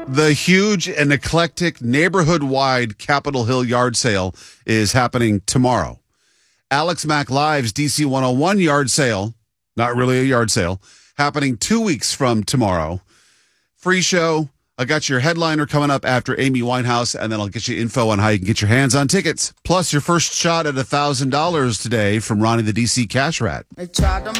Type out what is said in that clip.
The huge and eclectic neighborhood-wide Capitol Hill yard sale is happening tomorrow. Alex Mack Live's DC 101 yard sale, not really a yard sale, happening 2 weeks from tomorrow. Free show. I got your headliner coming up after Amy Winehouse, and then I'll get you info on how you can get your hands on tickets. Plus, your first shot at $1,000 today from Ronnie the DC Cash Rat.